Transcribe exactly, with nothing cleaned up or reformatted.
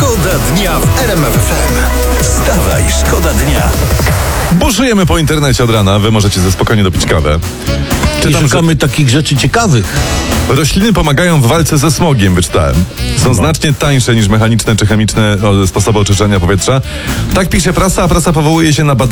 Szkoda dnia w R M F F M. Wstawaj, szkoda dnia. Buszujemy po internecie od rana, wy możecie ze spokojnie dopić kawę. I szukamy takich rzeczy ciekawych. Rośliny pomagają w walce ze smogiem, wyczytałem. Są znacznie tańsze niż mechaniczne czy chemiczne o, sposoby oczyszczania powietrza. Tak pisze prasa, a prasa powołuje się na badania